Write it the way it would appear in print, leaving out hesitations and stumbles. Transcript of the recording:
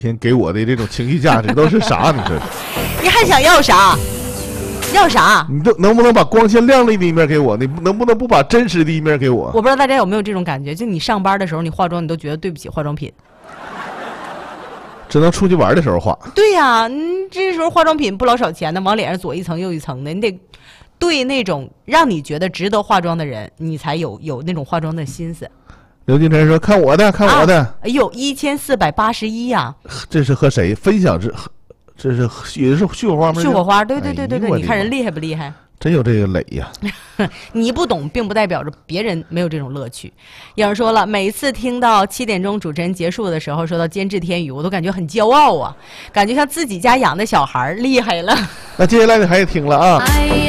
天给我的这种情绪价值都是啥？你说， 你还想要啥？要啥？ 你都能不能把光鲜亮丽的一面给我？你能不能不把真实的一面给我？ 我不知道大家有没有这种感觉，就你上班的时候，你化妆你都觉得对不起化妆品。 只能出去玩的时候化。 对呀，这时候化妆品不老少钱的，往脸上左一层右一层的，你得对那种让你觉得值得化妆的人，你才有那种化妆的心思。 刘金晨说：“看我的，看我的。 哎呦，1481呀！ 这是和谁分享？这是也是续火花吗？ 续火花，对，你看人厉厉害不厉害？ 真有这个磊呀！ 你不懂，并不代表着别人没有这种乐趣。有人说了，每次听到7点钟主持人结束的时候说到监制天宇，我都感觉很骄傲啊，感觉像自己家养的小孩厉害了。 那接下来你还得听了啊。